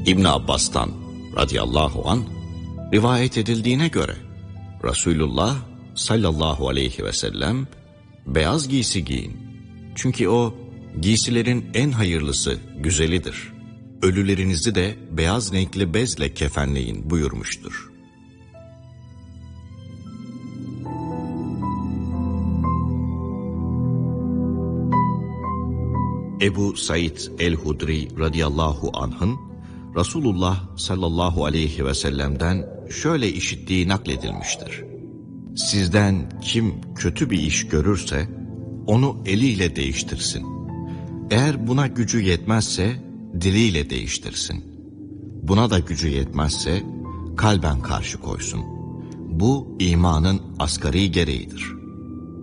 İbn Abbas'tan radıyallahu an rivayet edildiğine göre Resulullah sallallahu aleyhi ve sellem beyaz giysi giyin. Çünkü o giysilerin en hayırlısı, güzelidir. Ölülerinizi de beyaz renkli bezle kefenleyin buyurmuştur. Ebu Said el-Hudri radıyallahu anh'ın Resulullah sallallahu aleyhi ve sellem'den şöyle işittiği nakledilmiştir. Sizden kim kötü bir iş görürse onu eliyle değiştirsin. Eğer buna gücü yetmezse diliyle değiştirsin. Buna da gücü yetmezse kalben karşı koysun. Bu imanın asgari gereğidir.